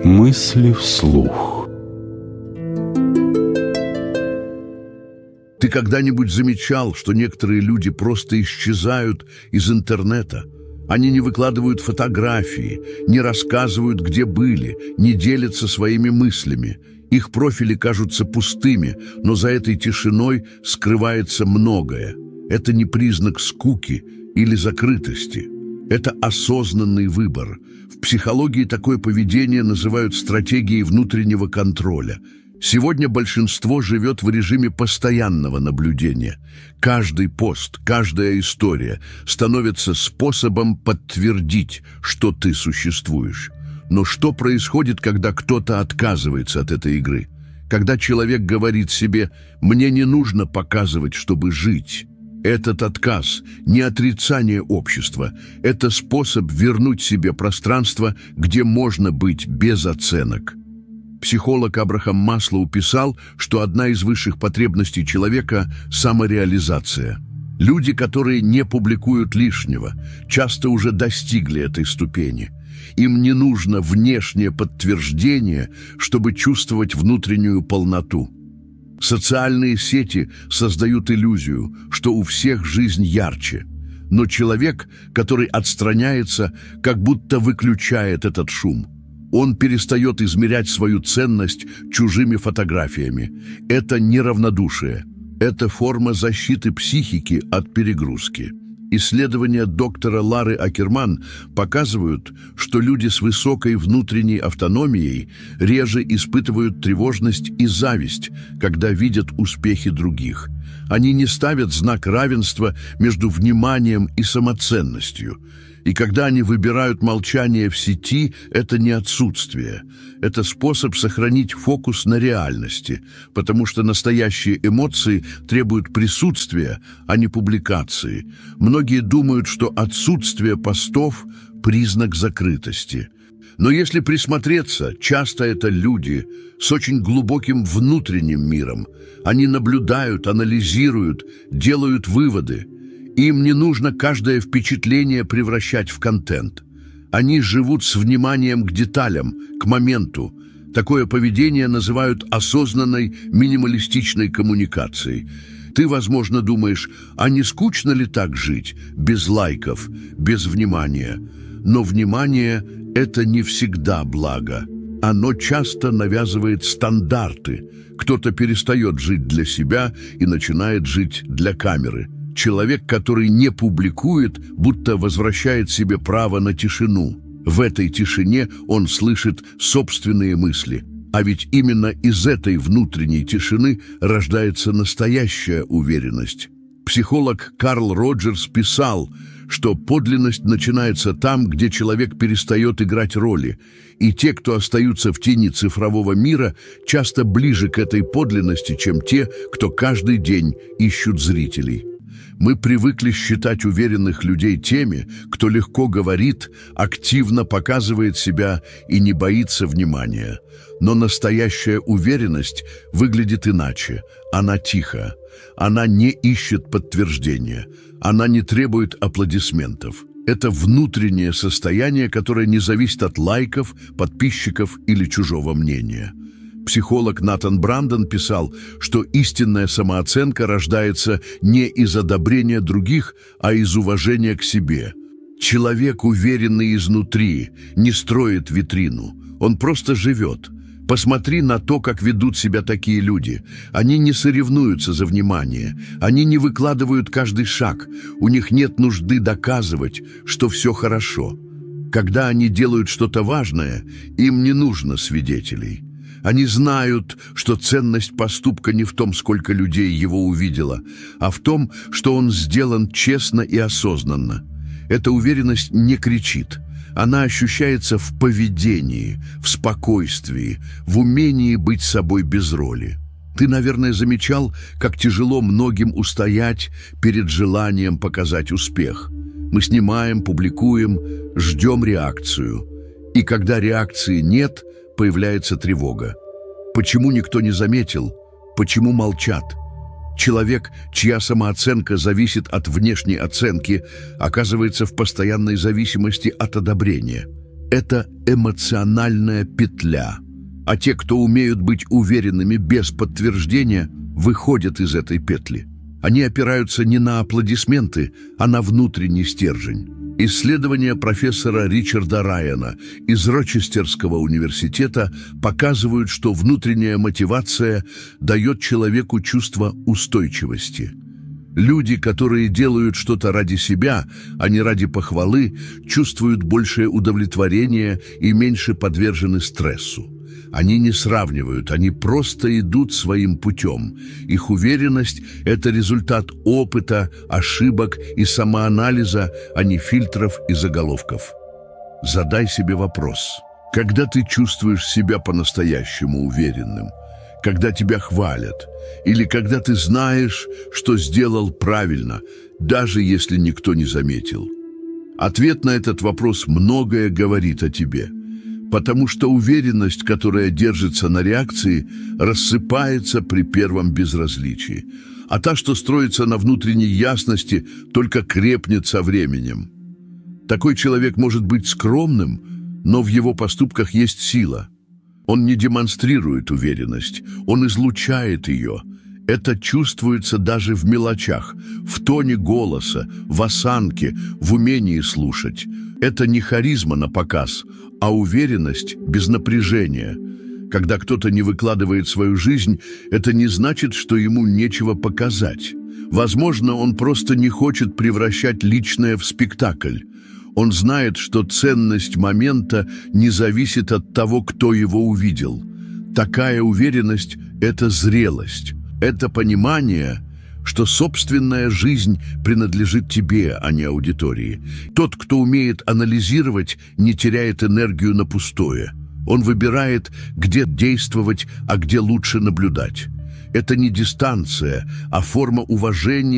Мысли вслух. Ты когда-нибудь замечал, что некоторые люди просто исчезают из интернета? Они не выкладывают фотографии, не рассказывают, где были, не делятся своими мыслями. Их профили кажутся пустыми, но за этой тишиной скрывается многое. Это не признак скуки или закрытости. Это осознанный выбор. В психологии такое поведение называют стратегией внутреннего контроля. Сегодня большинство живет в режиме постоянного наблюдения. Каждый пост, каждая история становится способом подтвердить, что ты существуешь. Но что происходит, когда кто-то отказывается от этой игры? Когда человек говорит себе «мне не нужно показывать, чтобы жить». Этот отказ – не отрицание общества, это способ вернуть себе пространство, где можно быть без оценок. Психолог Абрахам Маслоу писал, что одна из высших потребностей человека – самореализация. Люди, которые не публикуют лишнего, часто уже достигли этой ступени. Им не нужно внешнее подтверждение, чтобы чувствовать внутреннюю полноту. Социальные сети создают иллюзию, что у всех жизнь ярче. Но человек, который отстраняется, как будто выключает этот шум. Он перестает измерять свою ценность чужими фотографиями. Это неравнодушие. Это форма защиты психики от перегрузки. Исследования доктора Лары Акерман показывают, что люди с высокой внутренней автономией реже испытывают тревожность и зависть, когда видят успехи других. Они не ставят знак равенства между вниманием и самоценностью. И когда они выбирают молчание в сети, это не отсутствие. Это способ сохранить фокус на реальности, потому что настоящие эмоции требуют присутствия, а не публикации. Многие думают, что отсутствие постов – признак закрытости. Но если присмотреться, часто это люди с очень глубоким внутренним миром. Они наблюдают, анализируют, делают выводы. Им не нужно каждое впечатление превращать в контент. Они живут с вниманием к деталям, к моменту. Такое поведение называют осознанной минималистичной коммуникацией. Ты, возможно, думаешь, а не скучно ли так жить, без лайков, без внимания? Но внимание – это не всегда благо. Оно часто навязывает стандарты. Кто-то перестает жить для себя и начинает жить для камеры. Человек, который не публикует, будто возвращает себе право на тишину. В этой тишине он слышит собственные мысли. А ведь именно из этой внутренней тишины рождается настоящая уверенность. Психолог Карл Роджерс писал, что подлинность начинается там, где человек перестает играть роли. И те, кто остаются в тени цифрового мира, часто ближе к этой подлинности, чем те, кто каждый день ищут зрителей. Мы привыкли считать уверенных людей теми, кто легко говорит, активно показывает себя и не боится внимания. Но настоящая уверенность выглядит иначе. Она тиха. Она не ищет подтверждения. Она не требует аплодисментов. Это внутреннее состояние, которое не зависит от лайков, подписчиков или чужого мнения. Психолог Натан Брандон писал, что истинная самооценка рождается не из одобрения других, а из уважения к себе. Человек, уверенный изнутри, не строит витрину, он просто живет. Посмотри на то, как ведут себя такие люди. Они не соревнуются за внимание, они не выкладывают каждый шаг, у них нет нужды доказывать, что все хорошо. Когда они делают что-то важное, им не нужно свидетелей. Они знают, что ценность поступка не в том, сколько людей его увидело, а в том, что он сделан честно и осознанно. Эта уверенность не кричит. Она ощущается в поведении, в спокойствии, в умении быть собой без роли. Ты, наверное, замечал, как тяжело многим устоять перед желанием показать успех. Мы снимаем, публикуем, ждем реакцию. И когда реакции нет, появляется тревога. Почему никто не заметил? Почему молчат? Человек, чья самооценка зависит от внешней оценки, оказывается в постоянной зависимости от одобрения. Это эмоциональная петля. А те, кто умеют быть уверенными без подтверждения, выходят из этой петли. Они опираются не на аплодисменты, а на внутренний стержень. Исследования профессора Ричарда Райана из Рочестерского университета показывают, что внутренняя мотивация дает человеку чувство устойчивости. Люди, которые делают что-то ради себя, а не ради похвалы, чувствуют большее удовлетворение и меньше подвержены стрессу. Они не сравнивают, они просто идут своим путем. Их уверенность – это результат опыта, ошибок и самоанализа, а не фильтров и заголовков. Задай себе вопрос. Когда ты чувствуешь себя по-настоящему уверенным? Когда тебя хвалят? Или когда ты знаешь, что сделал правильно, даже если никто не заметил? Ответ на этот вопрос многое говорит о тебе. Потому что уверенность, которая держится на реакции, рассыпается при первом безразличии, а та, что строится на внутренней ясности, только крепнет со временем. Такой человек может быть скромным, но в его поступках есть сила. Он не демонстрирует уверенность, он излучает ее. Это чувствуется даже в мелочах, в тоне голоса, в осанке, в умении слушать. Это не харизма на показ, а уверенность без напряжения. Когда кто-то не выкладывает свою жизнь, это не значит, что ему нечего показать. Возможно, он просто не хочет превращать личное в спектакль. Он знает, что ценность момента не зависит от того, кто его увидел. Такая уверенность – это зрелость. Это понимание, что собственная жизнь принадлежит тебе, а не аудитории. Тот, кто умеет анализировать, не теряет энергию на пустое. Он выбирает, где действовать, а где лучше наблюдать. Это не дистанция, а форма уважения